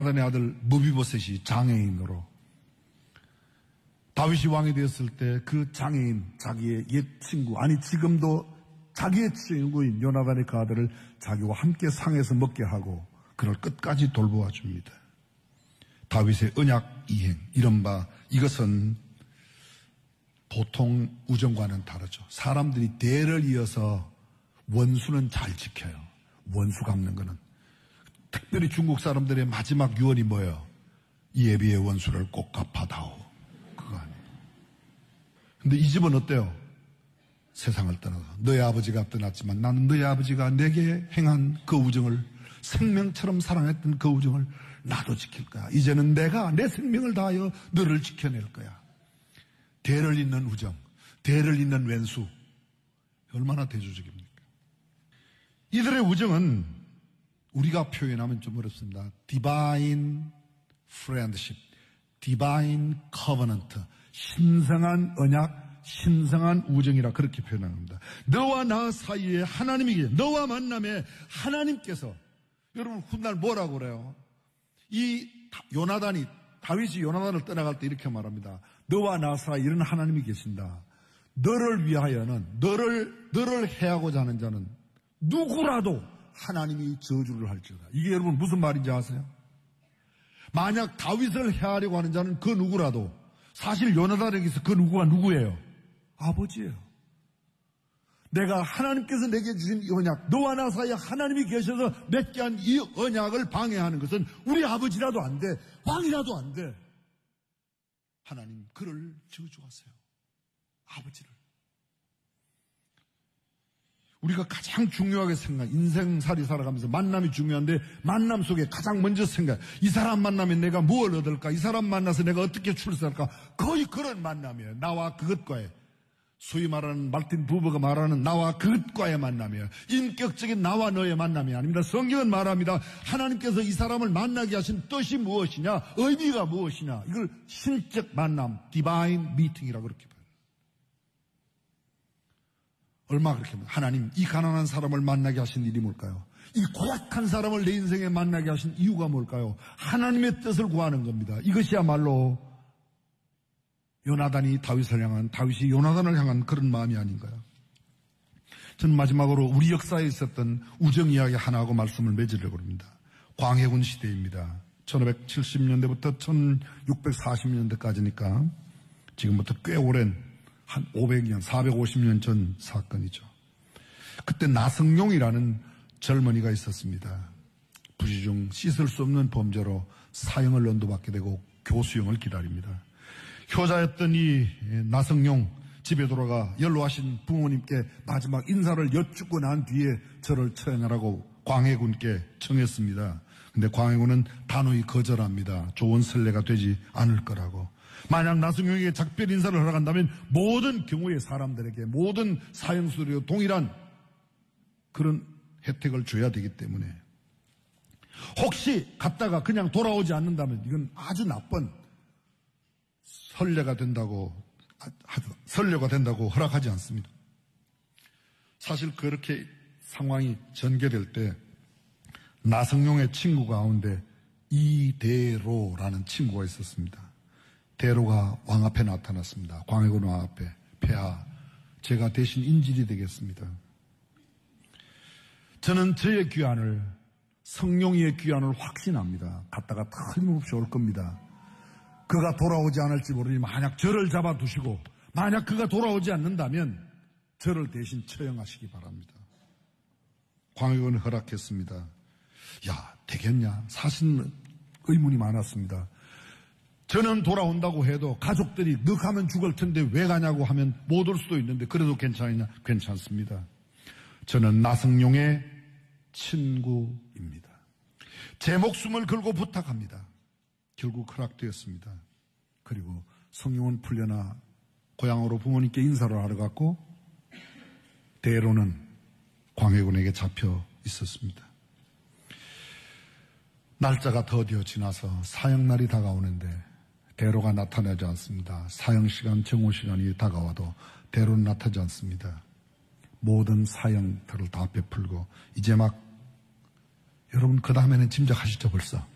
요나단의 아들 무비보셋이 장애인으로 다윗이 왕이 되었을 때 그 장애인, 자기의 옛 친구, 아니 지금도 자기의 친구인 요나단의 그 아들을 자기와 함께 상에서 먹게 하고 그를 끝까지 돌보아 줍니다. 다윗의 언약 이행, 이른바 이것은 보통 우정과는 다르죠. 사람들이 대를 이어서 원수는 잘 지켜요. 원수 갚는 거는. 특별히 중국 사람들의 마지막 유언이 뭐예요? 이 애비의 원수를 꼭 갚아다오. 그거 아니에요. 근데 이 집은 어때요? 세상을 떠나서 너의 아버지가 떠났지만 나는 너의 아버지가 내게 행한 그 우정을, 생명처럼 사랑했던 그 우정을 나도 지킬 거야. 이제는 내가 내 생명을 다하여 너를 지켜낼 거야. 대를 잇는 우정, 대를 잇는 왼수, 얼마나 대조적입니까? 이들의 우정은 우리가 표현하면 좀 어렵습니다. Divine Friendship, Divine Covenant, 신성한 언약, 신성한 우정이라 그렇게 표현합니다. 너와 나 사이에 하나님이 계세요. 너와 만남에 하나님께서, 여러분 훗날 뭐라고 그래요? 이 요나단이, 다윗이 요나단을 떠나갈 때 이렇게 말합니다. 너와 나 사이에 이런 하나님이 계신다. 너를 위하여는, 너를 해하고자 하는 자는 누구라도 하나님이 저주를 할지어다. 이게 여러분 무슨 말인지 아세요? 만약 다윗을 해하려고 하는 자는 그 누구라도, 사실 요나단에게서 그 누구가 누구예요? 아버지예요. 내가 하나님께서 내게 주신 이 언약, 너와 나 사이에 하나님이 계셔서 맺게 한 이 언약을 방해하는 것은 우리 아버지라도 안 돼, 왕이라도 안 돼. 하나님 그를 저주하세요. 아버지를. 우리가 가장 중요하게 인생살이 살아가면서 만남이 중요한데, 만남 속에 가장 먼저 이 사람 만나면 내가 뭘 얻을까? 이 사람 만나서 내가 어떻게 출세할까? 거의 그런 만남이에요. 나와 그것과의, 소위 말하는 말틴 부버가 말하는 나와 그것과의 만남이에요. 인격적인 나와 너의 만남이 아닙니다. 성경은 말합니다. 하나님께서 이 사람을 만나게 하신 뜻이 무엇이냐, 의미가 무엇이냐, 이걸 신적 만남, 디바인 미팅이라고 그렇게 봐요. 얼마 그렇게 합니다. 하나님, 이 가난한 사람을 만나게 하신 일이 뭘까요? 이 고약한 사람을 내 인생에 만나게 하신 이유가 뭘까요? 하나님의 뜻을 구하는 겁니다. 이것이야말로 요나단이 다윗을 향한, 다윗이 요나단을 향한 그런 마음이 아닌가요? 저는 마지막으로 우리 역사에 있었던 우정 이야기 하나 하고 말씀을 맺으려고 합니다. 광해군 시대입니다. 1570년대부터 1640년대까지니까 지금부터 꽤 오랜 한 500년, 450년 전 사건이죠. 그때 나성룡이라는 젊은이가 있었습니다. 부지중 씻을 수 없는 범죄로 사형을 연도받게 되고 교수형을 기다립니다. 효자였던 이 나성룡, 집에 돌아가 연로하신 부모님께 마지막 인사를 여쭙고 난 뒤에 저를 처형하라고 광해군께 청했습니다. 근데 광해군은 단호히 거절합니다. 좋은 선례가 되지 않을 거라고. 만약 나성룡에게 작별 인사를 허락한다면 모든 경우의 사람들에게 모든 사형수리와 동일한 그런 혜택을 줘야 되기 때문에, 혹시 갔다가 그냥 돌아오지 않는다면 이건 아주 나쁜 선례가 된다고 허락하지 않습니다. 사실 그렇게 상황이 전개될 때 나성룡의 친구 가운데 이대로라는 친구가 있었습니다. 대로가 왕 앞에 나타났습니다. 광해군 왕 앞에. 폐하, 제가 대신 인질이 되겠습니다. 저는 저의 귀환을, 성룡이의 귀환을 확신합니다. 갔다가 틀림없이 올 겁니다. 그가 돌아오지 않을지 모르니 만약 저를 잡아두시고 만약 그가 돌아오지 않는다면 저를 대신 처형하시기 바랍니다. 광해군은 허락했습니다. 야, 되겠냐? 사실은 의문이 많았습니다. 저는 돌아온다고 해도 가족들이 너 가면 죽을 텐데 왜 가냐고 하면 못 올 수도 있는데 그래도 괜찮으냐? 괜찮습니다. 저는 나성룡의 친구입니다. 제 목숨을 걸고 부탁합니다. 결국 허락되었습니다. 그리고 성룡은 풀려나 고향으로 부모님께 인사를 하러 갔고, 대로는 광해군에게 잡혀 있었습니다. 날짜가 더디어 지나서 사형날이 다가오는데 대로가 나타나지 않습니다. 사형시간, 정오시간이 다가와도 대로는 나타나지 않습니다. 모든 사형들을 다 베풀고 이제 막, 여러분 그 다음에는 짐작하시죠 벌써.